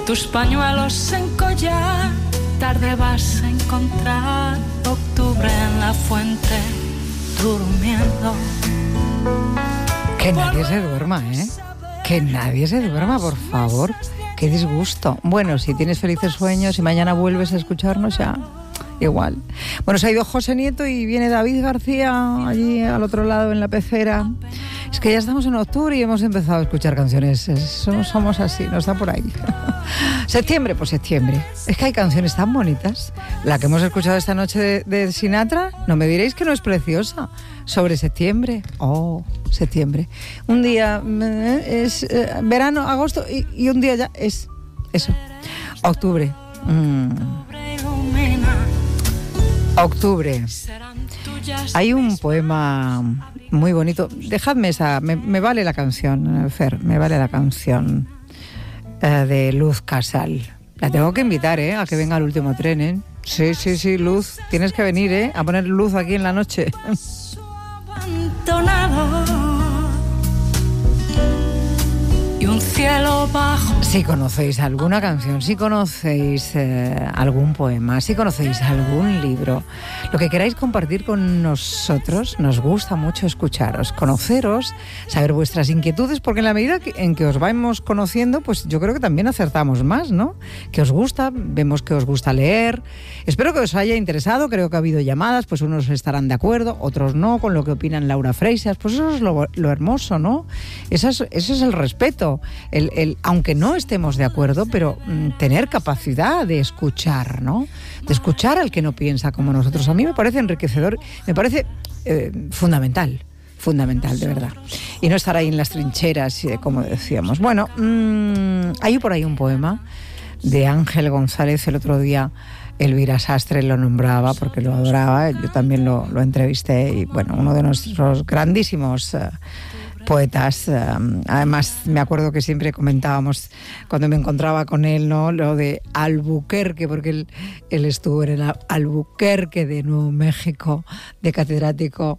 tus pañuelos en collar, tarde vas a encontrar octubre en la fuente durmiendo. Que nadie se duerma, ¿eh? Que nadie se duerma, por favor. Qué disgusto. Bueno, si tienes felices sueños y mañana vuelves a escucharnos ya, igual. Bueno, se ha ido José Nieto y viene David García allí al otro lado en la pecera. Es que ya estamos en octubre y hemos empezado a escuchar canciones. Somos así, nos da por ahí. Septiembre, pues septiembre. Es que hay canciones tan bonitas. La que hemos escuchado esta noche de Sinatra, no me diréis que no es preciosa. Sobre septiembre. Oh, septiembre. Un día es verano, agosto y un día ya es eso. Octubre. Octubre. Hay un poema muy bonito. Dejadme esa, me vale la canción, Fer, me vale la canción de Luz Casal. La tengo que invitar, a que venga al último tren, ¿eh? Sí, Luz, tienes que venir, a poner luz aquí en la noche. Y un cielo bajo. Si conocéis alguna canción, si conocéis algún poema, si conocéis algún libro, lo que queráis compartir con nosotros, nos gusta mucho escucharos, conoceros, saber vuestras inquietudes, porque en la medida en que os vamos conociendo, pues yo creo que también acertamos más, ¿no? Que os gusta, vemos que os gusta leer. Espero que os haya interesado, creo que ha habido llamadas, pues unos estarán de acuerdo, otros no, con lo que opinan Laura Freixas, pues eso es lo hermoso, ¿no? Eso es el respeto. Aunque no estemos de acuerdo, pero tener capacidad de escuchar, ¿no? De escuchar al que no piensa como nosotros. A mí me parece enriquecedor, me parece fundamental, de verdad. Y no estar ahí en las trincheras, como decíamos. Bueno, hay por ahí un poema de Ángel González. El otro día Elvira Sastre lo nombraba porque lo adoraba. Yo también lo entrevisté y, bueno, uno de nuestros grandísimos poetas. Además, me acuerdo que siempre comentábamos cuando me encontraba con él, ¿no? Lo de Albuquerque, porque él estuvo en el Albuquerque de Nuevo México, de catedrático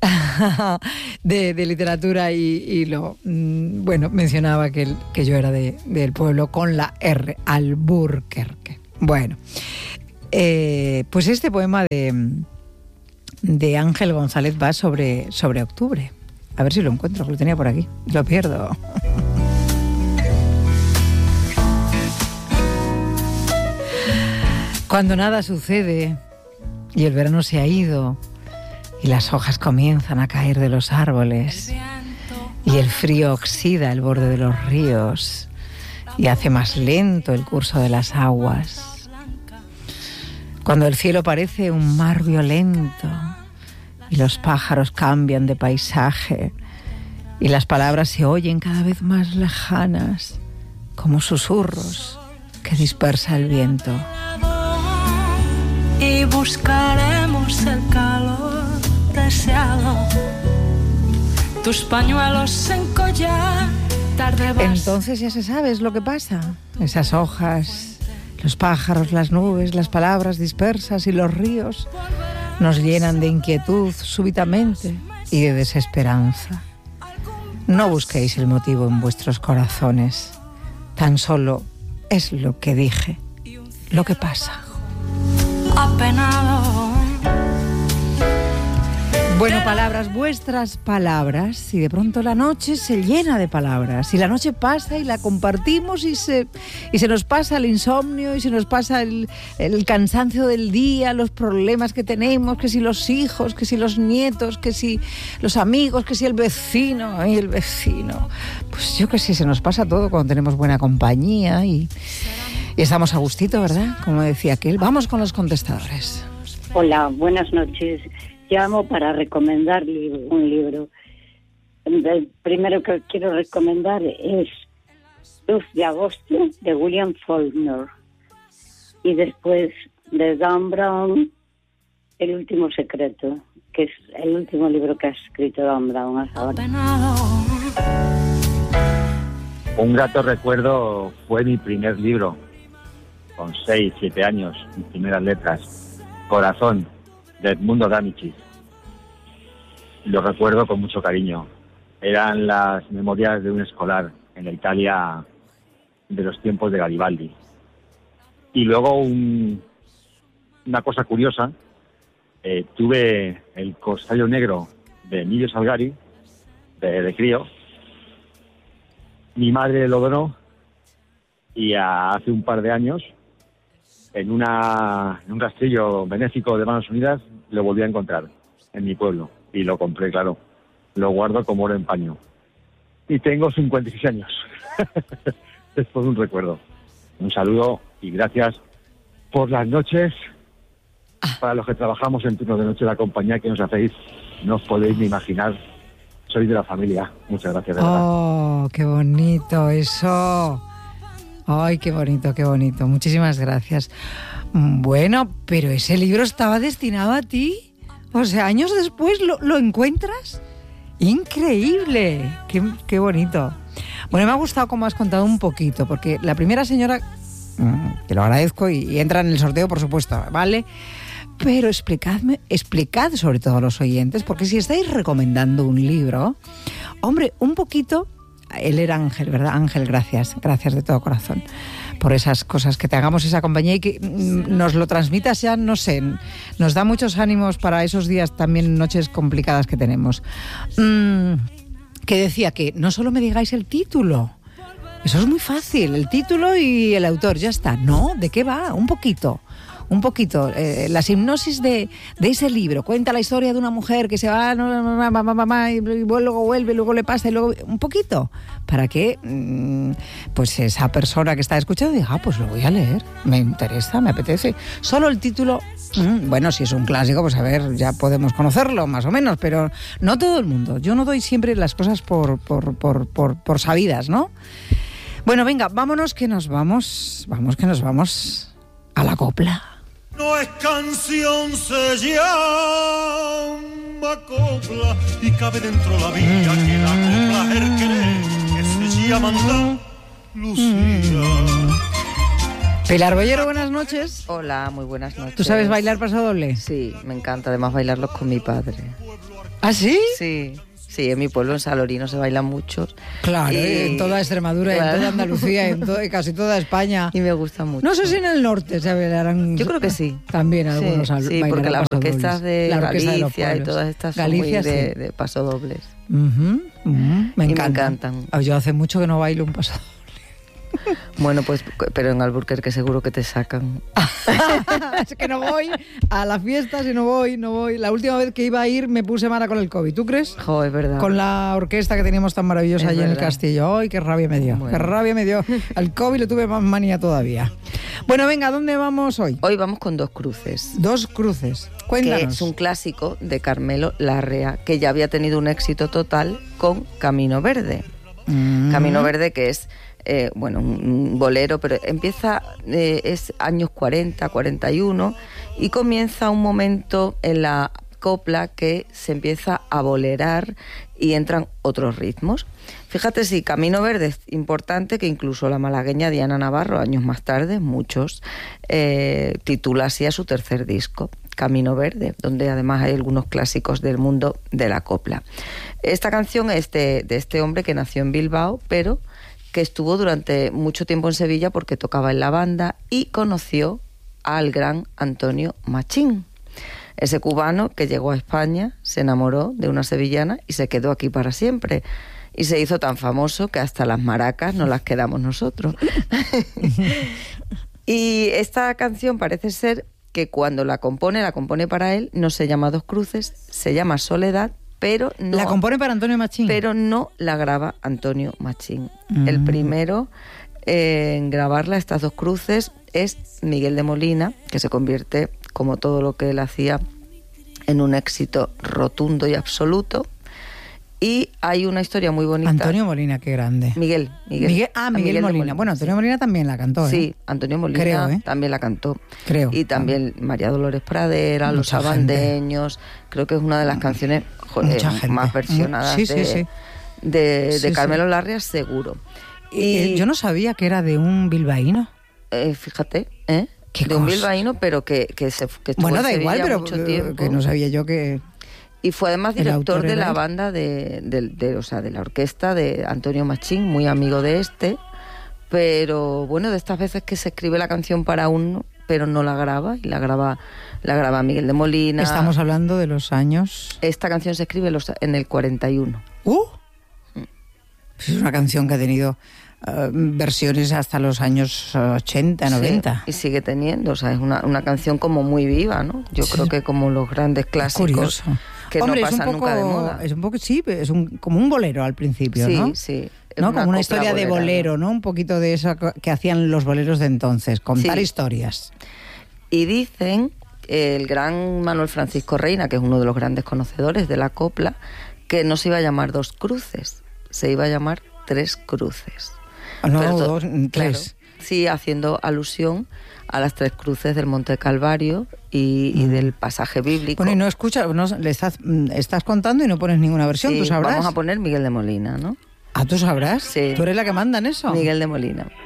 de literatura y bueno, mencionaba que yo era del pueblo con la R, Albuquerque. Bueno, pues este poema de Ángel González va sobre octubre. A ver si lo encuentro, que lo tenía por aquí. Lo pierdo. Cuando nada sucede y el verano se ha ido y las hojas comienzan a caer de los árboles y el frío oxida el borde de los ríos y hace más lento el curso de las aguas. Cuando el cielo parece un mar violento y los pájaros cambian de paisaje y las palabras se oyen cada vez más lejanas, como susurros que dispersa el viento. Y buscaremos el calor deseado. Tus pañuelos en collar, tarde vas. Entonces ya se sabe, es lo que pasa. Esas hojas, los pájaros, las nubes, las palabras dispersas y los ríos nos llenan de inquietud súbitamente y de desesperanza. No busquéis el motivo en vuestros corazones. Tan solo es lo que dije, lo que pasa. Apenado. Bueno, palabras, vuestras palabras, y de pronto la noche se llena de palabras, y la noche pasa y la compartimos y se nos pasa el insomnio y se nos pasa el cansancio del día, los problemas que tenemos, que si los hijos, que si los nietos, que si los amigos, que si el vecino, pues yo que sé, se nos pasa todo cuando tenemos buena compañía y estamos a gustito, ¿verdad? Como decía aquel. Vamos con los contestadores. Hola, buenas noches. Llamo para recomendar un libro. El primero que quiero recomendar es Luz de Agosto, de William Faulkner. Y después de Dan Brown, El último secreto, que es el último libro que ha escrito Dan Brown hasta ahora. Un grato recuerdo fue mi primer libro, con 6, 7 años, mis primeras letras. Corazón, de Edmundo D'Amicis. Lo recuerdo con mucho cariño. Eran las memorias de un escolar en la Italia de los tiempos de Garibaldi. Y luego una cosa curiosa, tuve el Corsario Negro de Emilio Salgari, de crío. Mi madre lo donó y hace un par de años, en un rastrillo benéfico de Manos Unidas, lo volví a encontrar en mi pueblo. Y lo compré, claro. Lo guardo como oro en paño. Y tengo 56 años. Es todo un recuerdo. Un saludo y gracias por las noches. Para los que trabajamos en turnos de noche, la compañía que nos hacéis, no os podéis ni imaginar. Sois de la familia. Muchas gracias, de verdad. ¡Oh, qué bonito eso! ¡Ay, qué bonito, qué bonito! Muchísimas gracias. Bueno, pero ese libro estaba destinado a ti. O sea, años después lo encuentras. ¡Increíble! ¡Qué bonito! Bueno, me ha gustado cómo has contado un poquito, porque la primera señora, te lo agradezco, y entra en el sorteo, por supuesto, ¿vale? Pero explicad sobre todo a los oyentes, porque si estáis recomendando un libro, hombre, un poquito, él era Ángel, ¿verdad? Ángel, gracias de todo corazón por esas cosas, que te hagamos esa compañía y que nos lo transmitas ya, no sé, nos da muchos ánimos para esos días también, noches complicadas que tenemos. Que decía que no solo me digáis el título, eso es muy fácil, el título y el autor, ya está. No, ¿de qué va? Un poquito. La hipnosis de ese libro. Cuenta la historia de una mujer que se va, y luego vuelve, luego le pasa, y luego un poquito. Para que pues esa persona que está escuchando diga, pues lo voy a leer, me interesa, me apetece. Solo el título, bueno, si es un clásico, pues a ver, ya podemos conocerlo más o menos, pero no todo el mundo. Yo no doy siempre las cosas por sabidas, ¿no? Bueno, venga, vámonos que nos vamos a la copla. No es canción, se llama copla y cabe dentro la vida que la copla cree que se llama Lucía. Pilar Bollero, buenas noches. Hola, muy buenas noches. ¿Tú sabes bailar pasodoble? Sí, me encanta además bailarlos con mi padre. ¿Ah, sí? Sí, en mi pueblo, en Salorino, se bailan muchos. Claro, en toda Extremadura, claro. En toda Andalucía, en casi toda España. Y me gusta mucho. No sé si en el norte se bailarán. Yo creo que sí. También algunos sí, porque las orquestas de Galicia y todas estas son Galicia, muy de pasodobles. Me encantan. Yo hace mucho que no bailo un pasodoble. Bueno, pues, pero en Alburquerque seguro que te sacan. Es que no voy a la fiesta, si no voy. La última vez que iba a ir me puse mala con el COVID, ¿tú crees? Jo, es verdad. Con la orquesta que teníamos tan maravillosa allí en el castillo. ¡Ay, qué rabia me dio! Bueno. ¡Qué rabia me dio! Al COVID le tuve más manía todavía. Bueno, venga, ¿a dónde vamos hoy? Hoy vamos con Dos Cruces. Dos Cruces. Cuéntanos. Que es un clásico de Carmelo Larrea, que ya había tenido un éxito total con Camino Verde. Camino Verde, que es un bolero, pero empieza, es años 40, 41, y comienza un momento en la copla que se empieza a bolerar y entran otros ritmos. Fíjate si Camino Verde es importante, que incluso la malagueña Diana Navarro, años más tarde, muchos, titula así a su tercer disco, Camino Verde, donde además hay algunos clásicos del mundo de la copla. Esta canción es de este hombre que nació en Bilbao, pero que estuvo durante mucho tiempo en Sevilla porque tocaba en la banda y conoció al gran Antonio Machín. Ese cubano que llegó a España, se enamoró de una sevillana y se quedó aquí para siempre. Y se hizo tan famoso que hasta las maracas nos las quedamos nosotros. Y esta canción parece ser que cuando la compone para él, no se llama Dos Cruces, se llama Soledad, pero no... La compone para Antonio Machín. Pero no la graba Antonio Machín. El primero en grabarla, estas Dos Cruces, es Miguel de Molina, que se convierte, como todo lo que él hacía, en un éxito rotundo y absoluto. Y hay una historia muy bonita. Antonio Molina, qué grande. Miguel Molina. Molina. Bueno, Antonio Molina también la cantó, ¿eh? Sí, Antonio Molina creo, también la cantó. Creo. Y también María Dolores Pradera, Los Abandeños. Creo que es una de las canciones más versionadas de Carmelo Larrea, seguro. Y yo no sabía que era de un bilbaíno. Fíjate, de un bilbaíno, pero que estuvo bueno, en da Sevilla igual, pero mucho tiempo. Que no sabía yo que... Y fue además director de la banda de la orquesta de Antonio Machín, muy amigo de este, Pero bueno, de estas veces que se escribe la canción para uno, pero no la graba, y la graba Miguel de Molina. Estamos hablando de los años... Esta canción se escribe en el 41. Es una canción que ha tenido versiones hasta los años 80, 90. Sí, y sigue teniendo, o sea, es una canción como muy viva, ¿no? Yo creo que como los grandes clásicos. Curioso. Que Hombre, no pasan nunca de moda. Es un poco, sí, es como un bolero al principio, sí, ¿no? Sí, ¿no? Como una historia de bolero, ¿no? Un poquito de eso que hacían los boleros de entonces, contar historias. Y dicen el gran Manuel Francisco Reina, que es uno de los grandes conocedores de la copla, que no se iba a llamar Dos Cruces, se iba a llamar Tres Cruces. No, tres. Claro, sí, haciendo alusión a las tres cruces del Monte Calvario y del pasaje bíblico. Bueno, y no escuchas, le estás contando y no pones ninguna versión, sí, tú sabrás. Vamos a poner Miguel de Molina, ¿no? ¿Ah, tú sabrás? Sí. ¿Tú eres la que manda en eso? Miguel de Molina.